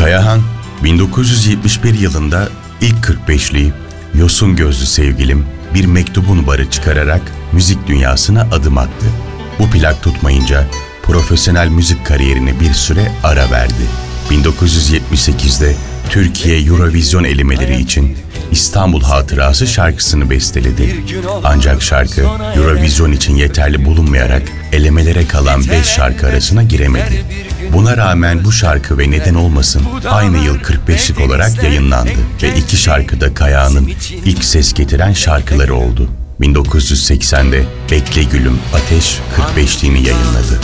Kayahan, 1971 yılında ilk 45'liği Yosun Gözlü Sevgilim bir mektubun barı çıkararak müzik dünyasına adım attı. Bu plak tutmayınca profesyonel müzik kariyerine bir süre ara verdi. 1978'de Türkiye Eurovision elemeleri için İstanbul Hatırası şarkısını besteledi. Ancak şarkı Eurovision için yeterli bulunmayarak elemelere kalan 5 şarkı arasına giremedi. Buna rağmen bu şarkı ve Neden Olmasın aynı yıl 45'lik olarak yayınlandı ve 2 şarkı da Kayahan'ın ilk ses getiren şarkıları oldu. 1980'de Bekle Gülüm Ateş 45'liğini yayınladı.